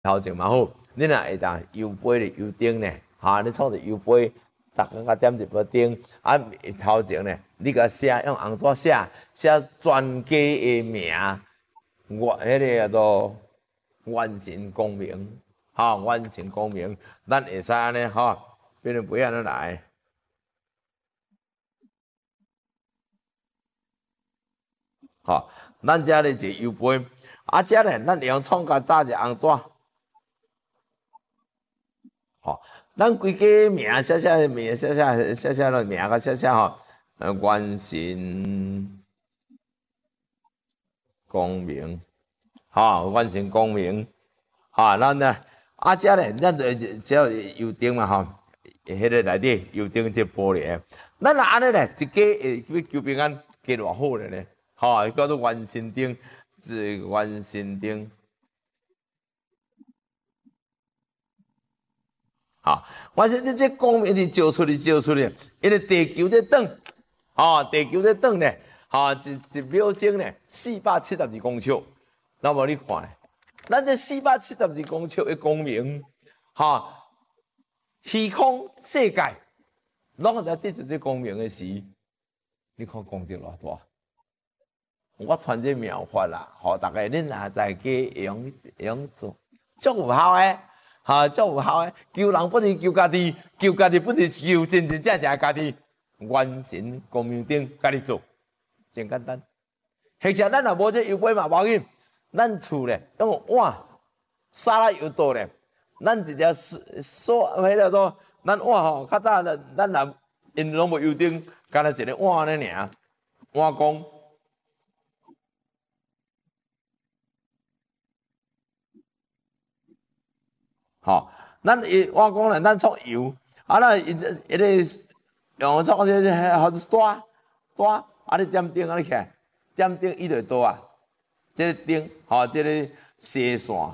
头前嘛好，你若会当油杯咧油灯呢，你创一个油杯，逐工甲点一杯灯，头前呢，你甲写用红纸写专家的名，迄个叫做完成功名，完成功名，咱会使安尼变成杯安尼来。咱遮咧一个油杯，遮咧咱会用创甲搭一个红纸。咱规家名写名，写了名甲写完成功名，完成功名，咱呢，遮咧，咱就只要油灯嘛，迄个内底油灯即玻璃的，咱若安尼咧，一家会要求平安，加偌好咧呢？叫做完成灯，是完成灯。完成灯这光明是照出去，因为地球在转，地球在转咧，一秒钟咧472公尺，那么你看咧，咱这472公尺的光明，虚空世界，拢会得着这光明的时，你看功德偌大。我传这妙法啦，互大家恁若在家会用做，足有效诶。足有效诶！救人不是救家己，救家己不是救真正家己。完成光明灯，家己做，真简单。或者咱若无这油杯嘛，无要紧，咱厝咧用碗沙拉油倒咧，咱一条迄个做咱碗较早咱若因拢无油灯，干那一个碗安尼尔，碗公。咱我讲咧，咱创油，咱伊个用创这好似大，你点灯你起来，点灯伊就会倒啊。这个灯，这个射线，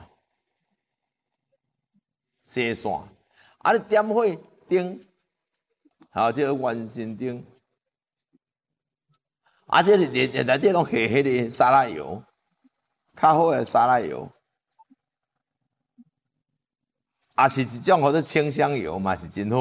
你点火灯，这个完成灯，这个内底拢下迄个沙拉油，较好诶沙拉油。是一种或者清香油嘛，是真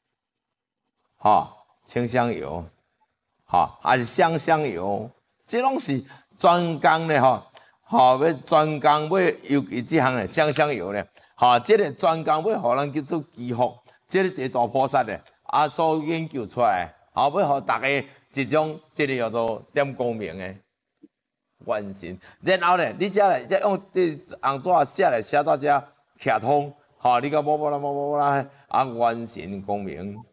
好，清香油，是香油，这拢是专工咧要专工要尤其这项咧香油咧，这个专工要互咱叫做祈福，这个地大菩萨咧所研究出来，要互大家一种这个叫做点光明诶完成，然后咧你遮咧再用这红纸写到遮卡通。你甲摸啦，完成功名，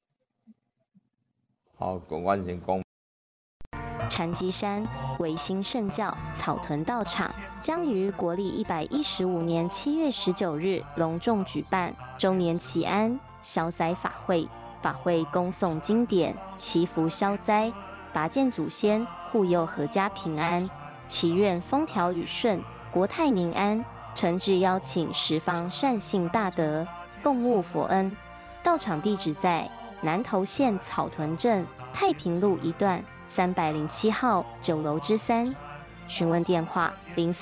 完成功。 禅机山维新圣教草屯道场将于国历115年7月19日隆重举办周年祈安消灾法会，法会恭诵经典，祈福消灾，拔剑祖先，护佑阖家平安，祈愿风调雨顺，国泰民安。诚挚邀请十方善信大德共沐佛恩。道场地址在南投县草屯镇太平路1段307号9楼之3，询问电话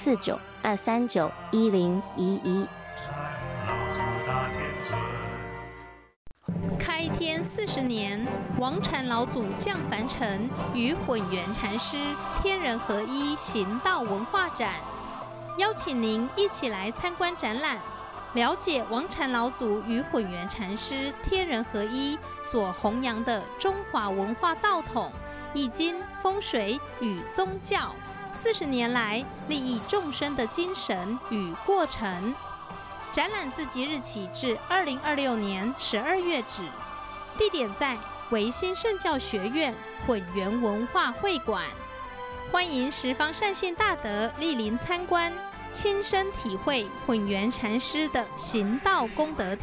049-239-1011。 开天40年，王禅老祖降凡尘，与混元禅师天人合一行道文化展。邀请您一起来参观展览，了解王禅老祖与混元禅师天人合一所弘扬的中华文化道统、易经、风水与宗教40年来利益众生的精神与过程。展览自即日起至2026年12月止，地点在维新圣教学院混元文化会馆。欢迎十方善信大德莅临参观，亲身体会混元禅师的行道功德。